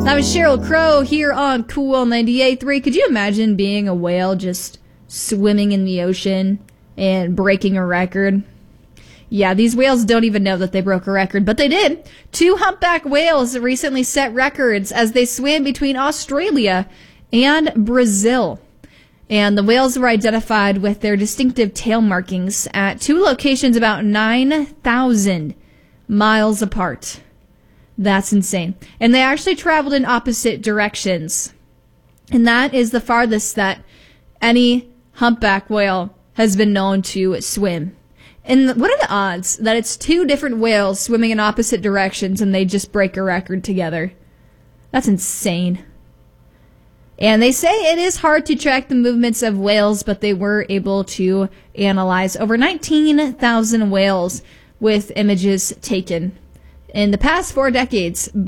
That was Sheryl Crow here on Cool 98.3. Could you imagine being a whale just swimming in the ocean and breaking a record? Yeah, these whales don't even know that they broke a record, but they did. 2 humpback whales recently set records as they swam between Australia and Brazil. And the whales were identified with their distinctive tail markings at 2 locations about 9,000 miles apart. That's insane. And they actually traveled in opposite directions. And that is the farthest that any humpback whale has been known to swim. And what are the odds that it's 2 different whales swimming in opposite directions and they just break a record together? That's insane. And they say it is hard to track the movements of whales, but they were able to analyze over 19,000 whales with images taken in the past 4 decades